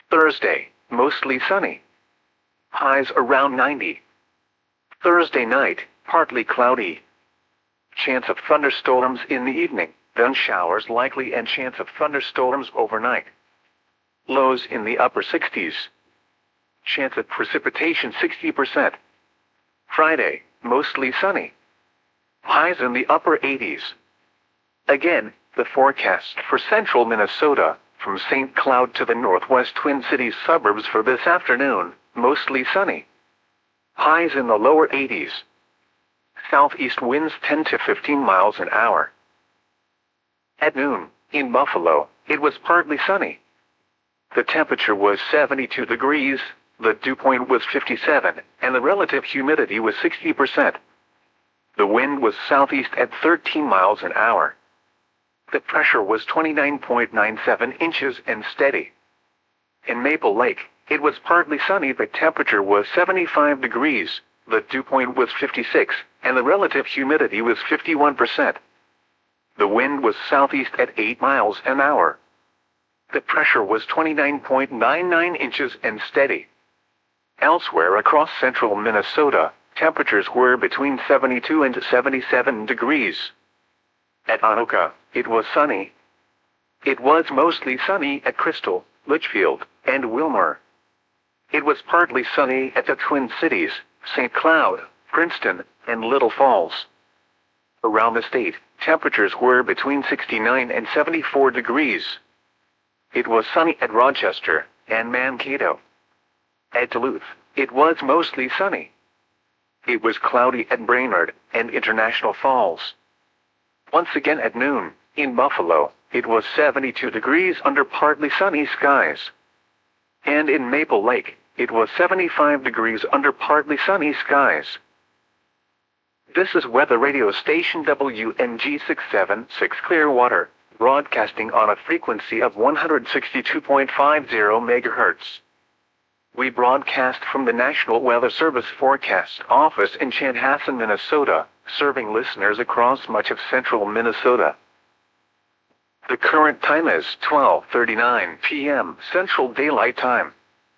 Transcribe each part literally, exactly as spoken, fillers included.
Thursday, mostly sunny. Highs around ninety. Thursday night, partly cloudy. Chance of thunderstorms in the evening, then showers likely and chance of thunderstorms overnight. Lows in the upper sixties. Chance of precipitation sixty percent. Friday, mostly sunny. Highs in the upper eighties. Again, the forecast for central Minnesota, from Saint Cloud to the northwest Twin Cities suburbs for this afternoon, mostly sunny. Highs in the lower eighties. Southeast winds ten to fifteen miles an hour. At noon, in Buffalo, it was partly sunny. The temperature was seventy-two degrees, the dew point was fifty-seven, and the relative humidity was sixty percent. The wind was southeast at thirteen miles an hour. The pressure was twenty-nine point nine seven inches and steady. In Maple Lake, it was partly sunny. The temperature was seventy-five degrees, the dew point was fifty-six, and the relative humidity was fifty-one percent. The wind was southeast at eight miles an hour. The pressure was twenty-nine point nine nine inches and steady. Elsewhere across central Minnesota, temperatures were between seventy-two and seventy-seven degrees. At Anoka, it was sunny. It was mostly sunny at Crystal, Litchfield, and Wilmer. It was partly sunny at the Twin Cities, Saint Cloud, Princeton, and Little Falls. Around the state, temperatures were between sixty-nine and seventy-four degrees. It was sunny at Rochester and Mankato. At Duluth, it was mostly sunny. It was cloudy at Brainerd and International Falls. Once again at noon, in Buffalo, it was seventy-two degrees under partly sunny skies. And in Maple Lake, it was seventy-five degrees under partly sunny skies. This is weather radio station W N G six seven six Clearwater, broadcasting on a frequency of one hundred sixty-two point five zero megahertz. We broadcast from the National Weather Service Forecast Office in Chanhassen, Minnesota, serving listeners across much of central Minnesota. The current time is twelve thirty-nine p m Central Daylight Time.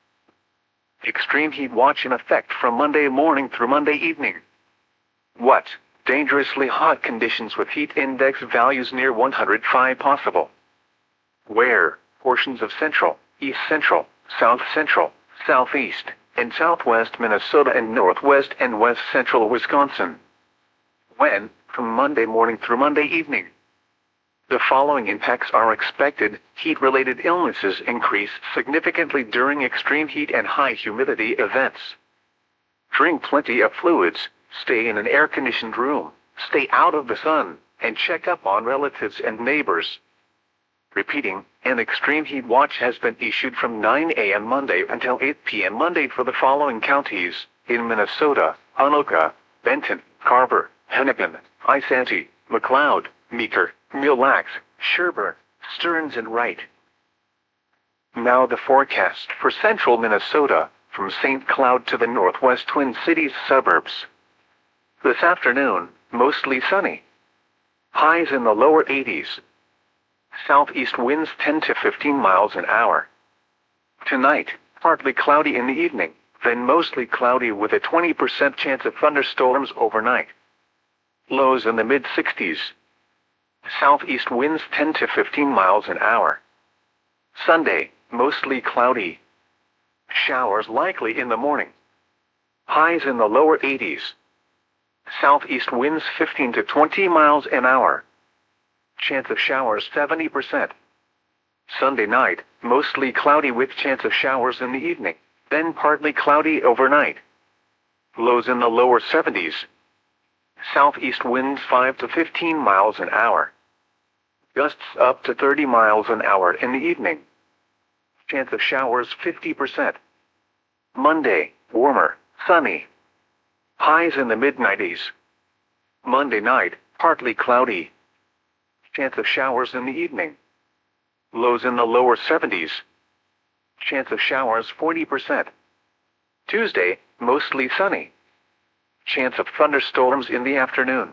Extreme heat watch in effect from Monday morning through Monday evening. What? Dangerously hot conditions with heat index values near one hundred five possible. Where? Portions of central, east central, south central, southeast, and southwest Minnesota and northwest and west central Wisconsin. When? From Monday morning through Monday evening. The following impacts are expected. Heat-related illnesses increase significantly during extreme heat and high humidity events. Drink plenty of fluids, stay in an air-conditioned room, stay out of the sun, and check up on relatives and neighbors. Repeating, an extreme heat watch has been issued from nine a m Monday until eight p m Monday for the following counties: in Minnesota, Anoka, Benton, Carver, Hennepin, Isanti, McLeod, Meeker, Mille Lacs, Sherburne, Stearns and Wright. Now the forecast for central Minnesota, from Saint Cloud to the northwest Twin Cities suburbs. This afternoon, mostly sunny. Highs in the lower eighties. Southeast winds ten to fifteen miles an hour. Tonight, partly cloudy in the evening, then mostly cloudy with a twenty percent chance of thunderstorms overnight. Lows in the mid sixties. Southeast winds ten to fifteen miles an hour. Sunday, mostly cloudy. Showers likely in the morning. Highs in the lower eighties. Southeast winds fifteen to twenty miles an hour. Chance of showers seventy percent. Sunday night, mostly cloudy with chance of showers in the evening, then partly cloudy overnight. Lows in the lower seventies. Southeast winds five to fifteen miles an hour. Gusts up to thirty miles an hour in the evening. Chance of showers fifty percent. Monday, warmer, sunny. Highs in the mid nineties. Monday night, partly cloudy. Chance of showers in the evening. Lows in the lower seventies. Chance of showers forty percent. Tuesday, mostly sunny. Chance of thunderstorms in the afternoon.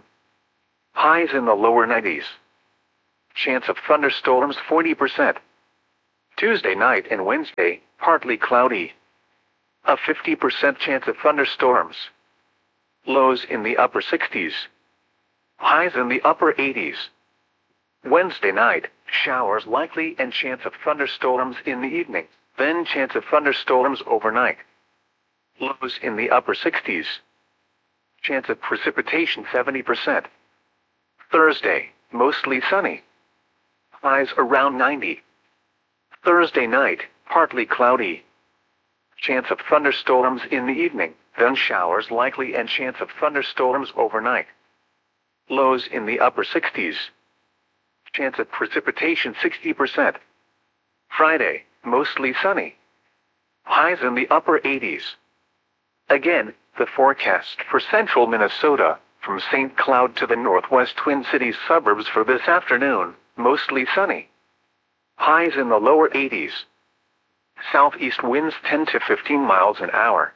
Highs in the lower nineties. Chance of thunderstorms forty percent. Tuesday night and Wednesday, partly cloudy. A fifty percent chance of thunderstorms. Lows in the upper sixties. Highs in the upper eighties. Wednesday night, showers likely and chance of thunderstorms in the evening, then chance of thunderstorms overnight. Lows in the upper sixties. Chance of precipitation seventy percent. Thursday, mostly sunny. Highs around ninety. Thursday night, partly cloudy. Chance of thunderstorms in the evening, then showers likely and chance of thunderstorms overnight. Lows in the upper sixties. Chance of precipitation sixty percent. Friday, mostly sunny. Highs in the upper eighties. Again, the forecast for central Minnesota, from Saint Cloud to the northwest Twin Cities suburbs for this afternoon, mostly sunny. Highs in the lower eighties. Southeast winds ten to fifteen miles an hour.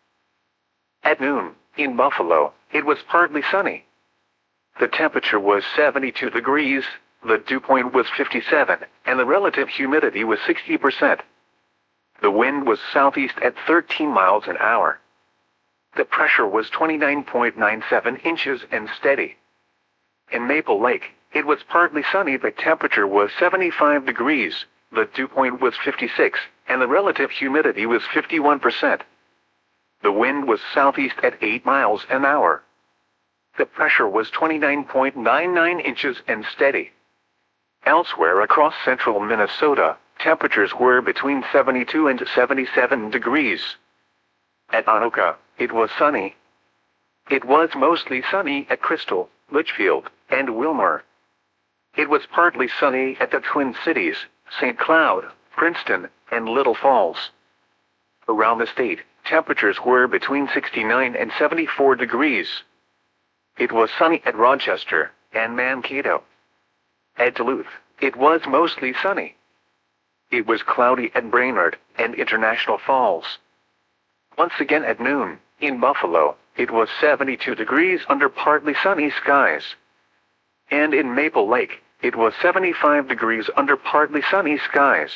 At noon, in Buffalo, it was partly sunny. The temperature was seventy-two degrees, the dew point was fifty-seven, and the relative humidity was sixty percent. The wind was southeast at thirteen miles an hour. The pressure was twenty-nine point nine seven inches and steady. In Maple Lake, it was partly sunny. The temperature was seventy-five degrees, the dew point was fifty-six, and the relative humidity was fifty-one percent. The wind was southeast at eight miles an hour. The pressure was twenty-nine point nine nine inches and steady. Elsewhere across central Minnesota, temperatures were between seventy-two and seventy-seven degrees. At Anoka, it was sunny. It was mostly sunny at Crystal, Litchfield, and Wilmer. It was partly sunny at the Twin Cities, Saint Cloud, Princeton, and Little Falls. Around the state, temperatures were between sixty-nine and seventy-four degrees. It was sunny at Rochester and Mankato. At Duluth, it was mostly sunny. It was cloudy at Brainerd and International Falls. Once again at noon, in Buffalo, it was seventy-two degrees under partly sunny skies. And in Maple Lake, it was seventy-five degrees under partly sunny skies.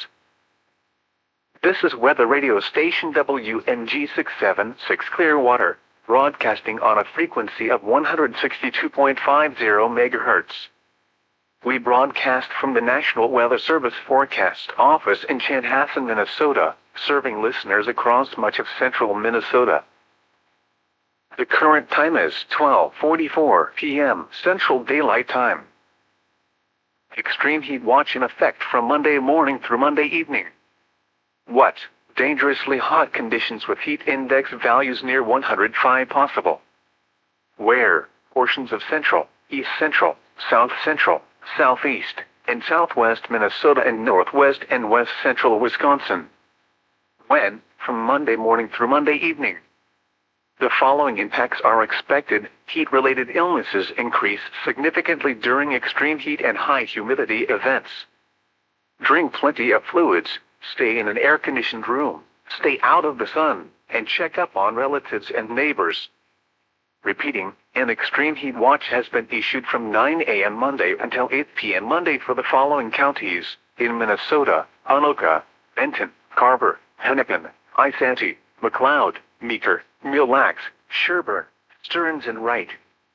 This is weather radio station W N G six seventy-six Clearwater, broadcasting on a frequency of one hundred sixty-two point five zero megahertz. We broadcast from the National Weather Service Forecast Office in Chanhassen, Minnesota, serving listeners across much of central Minnesota. The current time is twelve forty-four p m Central Daylight Time. Extreme heat watch in effect from Monday morning through Monday evening. What? Dangerously hot conditions with heat index values near one hundred five possible. Where? Portions of central, east central, south central, southeast, and southwest Minnesota and northwest and west central Wisconsin. When? From Monday morning through Monday evening. The following impacts are expected. Heat-related illnesses increase significantly during extreme heat and high humidity events. Drink plenty of fluids, stay in an air-conditioned room, stay out of the sun, and check up on relatives and neighbors. Repeating, an extreme heat watch has been issued from nine a m Monday until eight p m Monday for the following counties: in Minnesota, Anoka, Benton, Carver, Hennepin, Isanti, McLeod, Meeker, Mille Lacs, Sherburne, Stearns and Wright.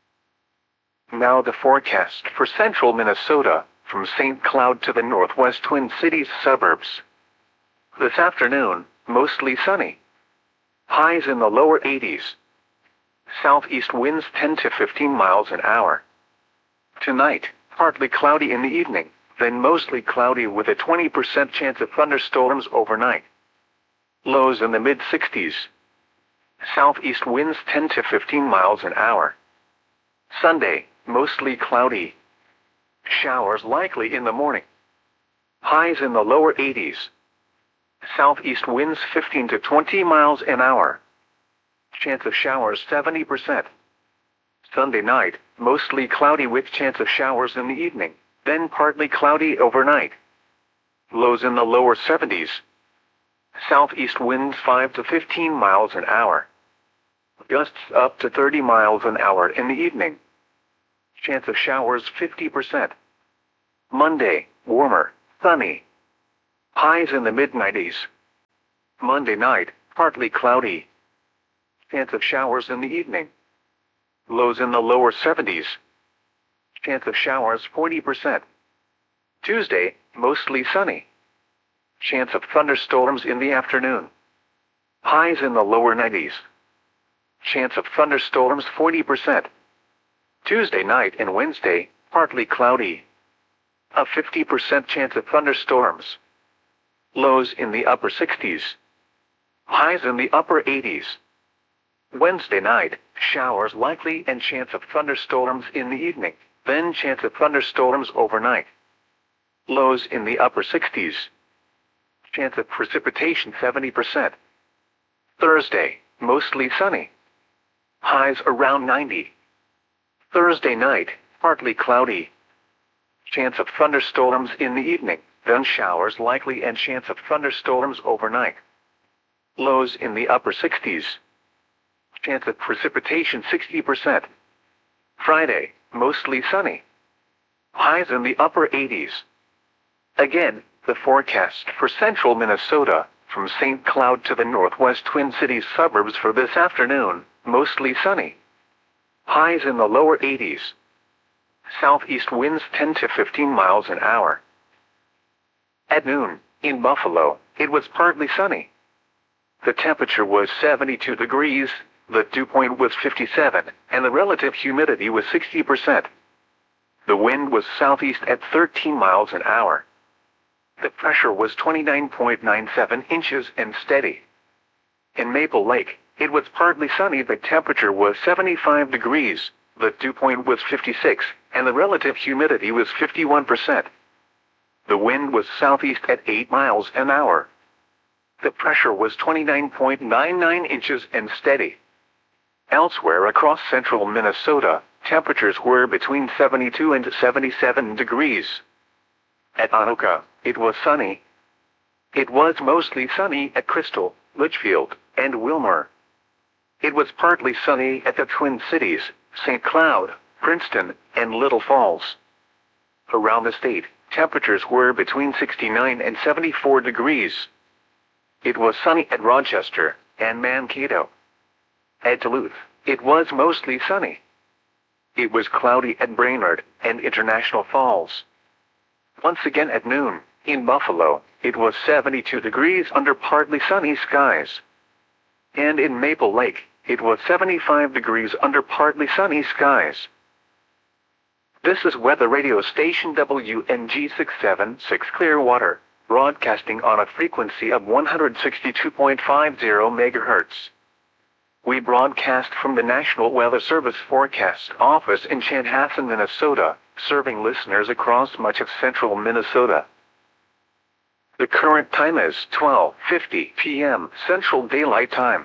Now the forecast for central Minnesota, from Saint Cloud to the northwest Twin Cities suburbs. This afternoon, mostly sunny. Highs in the lower eighties. Southeast winds ten to fifteen miles an hour. Tonight, partly cloudy in the evening, then mostly cloudy with a twenty percent chance of thunderstorms overnight. Lows in the mid sixties. Southeast winds ten to fifteen miles an hour. Sunday, mostly cloudy. Showers likely in the morning. Highs in the lower eighties. Southeast winds fifteen to twenty miles an hour. Chance of showers seventy percent. Sunday night, mostly cloudy with chance of showers in the evening, then partly cloudy overnight. Lows in the lower seventies. Southeast winds five to fifteen miles an hour. Gusts up to thirty miles an hour in the evening. Chance of showers fifty percent. Monday, warmer, sunny. Highs in the mid nineties. Monday night, partly cloudy. Chance of showers in the evening. Lows in the lower seventies. Chance of showers forty percent. Tuesday, mostly sunny. Chance of thunderstorms in the afternoon. Highs in the lower nineties. Chance of thunderstorms forty percent. Tuesday night and Wednesday, partly cloudy. A fifty percent chance of thunderstorms. Lows in the upper sixties. Highs in the upper eighties. Wednesday night, showers likely and chance of thunderstorms in the evening, then chance of thunderstorms overnight. Lows in the upper sixties. Chance of precipitation seventy percent. Thursday, mostly sunny. Highs around ninety. Thursday night, partly cloudy. Chance of thunderstorms in the evening, then showers likely and chance of thunderstorms overnight. Lows in the upper sixties. Chance of precipitation sixty percent. Friday, mostly sunny. Highs in the upper eighties. Again, the forecast for central Minnesota, from Saint Cloud to the northwest Twin Cities suburbs for this afternoon, mostly sunny. Highs in the lower eighties. Southeast winds ten to fifteen miles an hour. At noon, in Buffalo, it was partly sunny. The temperature was seventy-two degrees, the dew point was fifty-seven, and the relative humidity was sixty percent. The wind was southeast at thirteen miles an hour. The pressure was twenty-nine point nine seven inches and steady. In Maple Lake, it was partly sunny. The temperature was seventy-five degrees, the dew point was fifty-six, and the relative humidity was fifty-one percent. The wind was southeast at eight miles an hour. The pressure was twenty-nine point nine nine inches and steady. Elsewhere across central Minnesota, temperatures were between seventy-two and seventy-seven degrees. At Anoka, it was sunny. It was mostly sunny at Crystal, Litchfield, and Wilmer. It was partly sunny at the Twin Cities, Saint Cloud, Princeton, and Little Falls. Around the state, temperatures were between sixty-nine and seventy-four degrees. It was sunny at Rochester and Mankato. At Duluth, it was mostly sunny. It was cloudy at Brainerd and International Falls. Once again at noon, in Buffalo, it was seventy-two degrees under partly sunny skies. And in Maple Lake, it was seventy-five degrees under partly sunny skies. This is weather radio station W N G six seventy-six Clearwater, broadcasting on a frequency of one hundred sixty-two point five zero megahertz. We broadcast from the National Weather Service Forecast Office in Chanhassen, Minnesota, serving listeners across much of central Minnesota. The current time is twelve fifty p m Central Daylight Time.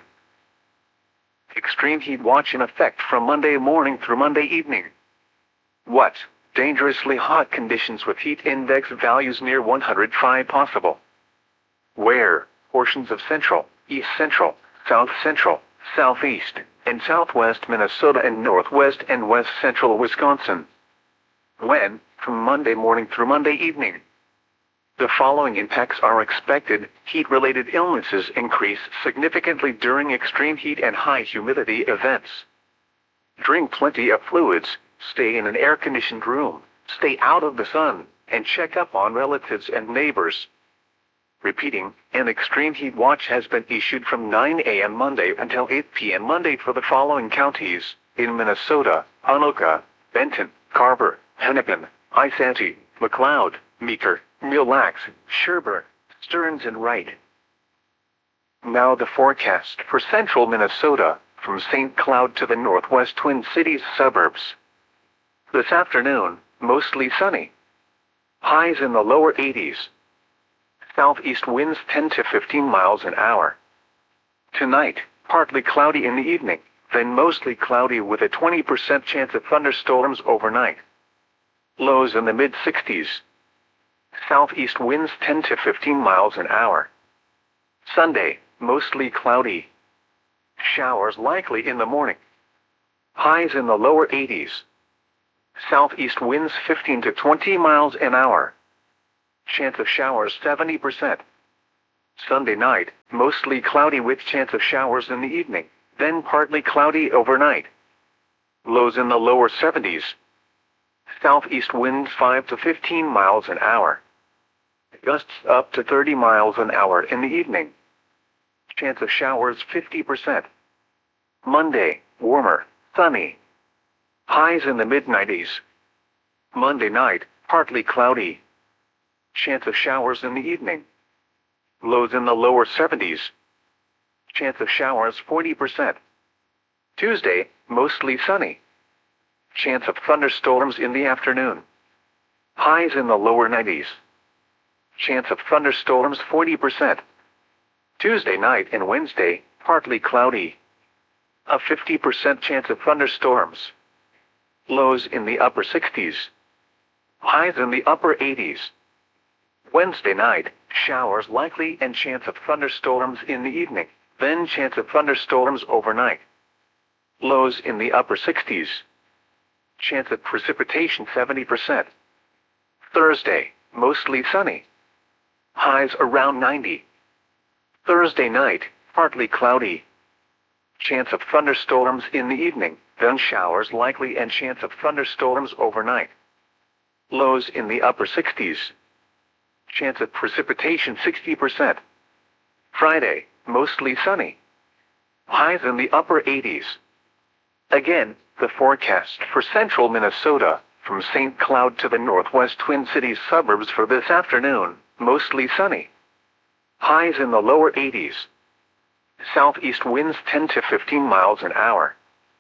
Extreme heat watch in effect from Monday morning through Monday evening. What? Dangerously hot conditions with heat index values near one hundred five possible. Where? Portions of central, east central, south central, southeast, and southwest Minnesota and northwest and west central Wisconsin. When? From Monday morning through Monday evening. The following impacts are expected. Heat-related illnesses increase significantly during extreme heat and high humidity events. Drink plenty of fluids, stay in an air-conditioned room, stay out of the sun, and check up on relatives and neighbors. Repeating, an extreme heat watch has been issued from nine a m Monday until eight p m Monday for the following counties: in Minnesota, Anoka, Benton, Carver, Hennepin, Isanti, McLeod, Meeker, Mille Lacs, Sherbrooke, Stearns and Wright. Now the forecast for central Minnesota, from Saint Cloud to the northwest Twin Cities suburbs. This afternoon, mostly sunny. Highs in the lower eighties. Southeast winds ten to fifteen miles an hour. Tonight, partly cloudy in the evening, then mostly cloudy with a twenty percent chance of thunderstorms overnight. Lows in the mid sixties. Southeast winds ten to fifteen miles an hour. Sunday, mostly cloudy. Showers likely in the morning. Highs in the lower eighties. Southeast winds fifteen to twenty miles an hour. Chance of showers seventy percent. Sunday night, mostly cloudy with chance of showers in the evening, then partly cloudy overnight. Lows in the lower seventies. Southeast winds five to fifteen miles an hour. Gusts up to thirty miles an hour in the evening. Chance of showers fifty percent. Monday, warmer, sunny. Highs in the mid nineties. Monday night, partly cloudy. Chance of showers in the evening. Lows in the lower seventies. Chance of showers forty percent. Tuesday, mostly sunny. Chance of thunderstorms in the afternoon. Highs in the lower nineties. Chance of thunderstorms forty percent. Tuesday night and Wednesday, partly cloudy. A fifty percent chance of thunderstorms. Lows in the upper sixties. Highs in the upper eighties. Wednesday night, showers likely and chance of thunderstorms in the evening, then chance of thunderstorms overnight. Lows in the upper sixties. Chance of precipitation seventy percent. Thursday, mostly sunny. Highs around ninety. Thursday night, partly cloudy. Chance of thunderstorms in the evening, then showers likely and chance of thunderstorms overnight. Lows in the upper sixties. Chance of precipitation sixty percent. Friday, mostly sunny. Highs in the upper eighties. Again, the forecast for central Minnesota, from Saint Cloud to the northwest Twin Cities suburbs for this afternoon, mostly sunny. Highs in the lower eighties. Southeast winds ten to fifteen miles an hour.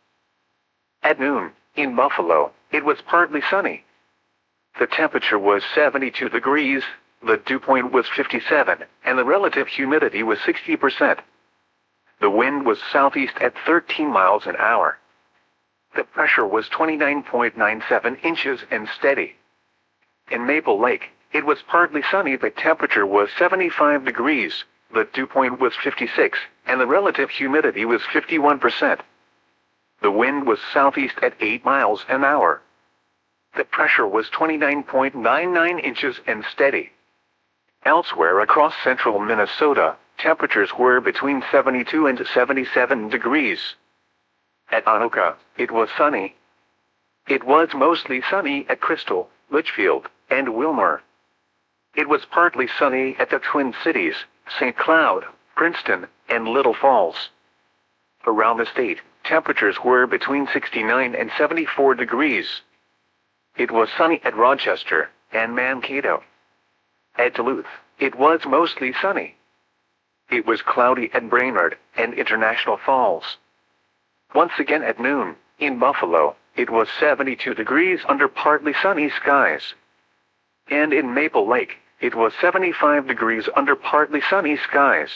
At noon, in Buffalo, it was partly sunny. The temperature was seventy-two degrees, the dew point was fifty-seven, and the relative humidity was sixty percent. The wind was southeast at thirteen miles an hour. The pressure was twenty-nine point nine seven inches and steady. In Maple Lake, it was partly sunny. The temperature was seventy-five degrees, the dew point was fifty-six, and the relative humidity was fifty-one percent. The wind was southeast at eight miles an hour. The pressure was twenty-nine point nine nine inches and steady. Elsewhere across central Minnesota, temperatures were between seventy-two and seventy-seven degrees. At Anoka, it was sunny. It was mostly sunny at Crystal, Litchfield, and Wilmer. It was partly sunny at the Twin Cities, Saint Cloud, Princeton, and Little Falls. Around the state, temperatures were between sixty-nine and seventy-four degrees. It was sunny at Rochester and Mankato. At Duluth, it was mostly sunny. It was cloudy at Brainerd and International Falls. Once again at noon, in Buffalo, it was seventy-two degrees under partly sunny skies. And in Maple Lake, it was seventy-five degrees under partly sunny skies.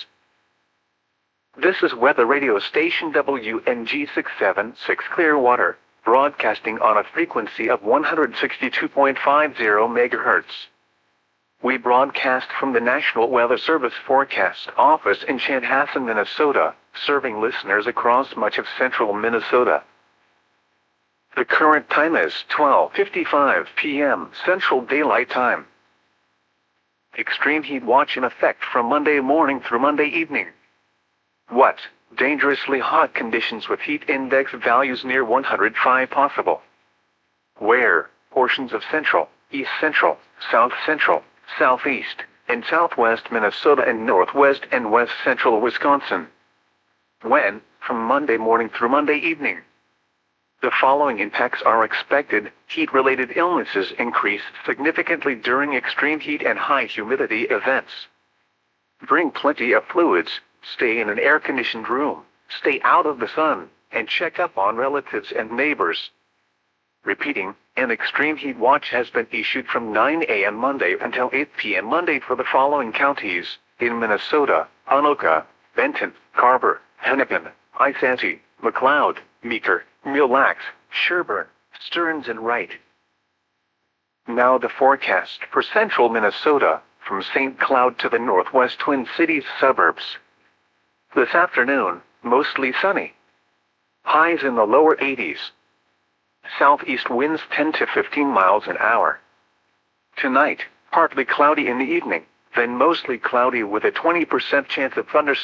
This is weather radio station W N G six seven six Clearwater, broadcasting on a frequency of one hundred sixty-two point five zero megahertz. We broadcast from the National Weather Service Forecast Office in Chanhassen, Minnesota, serving listeners across much of central Minnesota. The current time is twelve fifty-five p m Central Daylight Time. Extreme heat watch in effect from Monday morning through Monday evening. What? Dangerously hot conditions with heat index values near one hundred five possible. Where? Portions of central, east central, south central, southeast, and southwest Minnesota and northwest and west central Wisconsin. When? From Monday morning through Monday evening. The following impacts are expected. Heat-related illnesses increase significantly during extreme heat and high humidity events. Bring plenty of fluids, stay in an air-conditioned room, stay out of the sun, and check up on relatives and neighbors. Repeating, an extreme heat watch has been issued from nine a m Monday until eight p m Monday for the following counties: in Minnesota, Anoka, Benton, Carver, Hennepin, Isanti, McLeod, Meeker, Mille Lacs, Sherburne, Stearns and Wright. Now the forecast for central Minnesota, from Saint Cloud to the northwest Twin Cities suburbs. This afternoon, mostly sunny. Highs in the lower eighties. Southeast winds ten to fifteen miles an hour. Tonight, Partly cloudy in the evening, then mostly cloudy with a twenty percent chance of thunderstorms.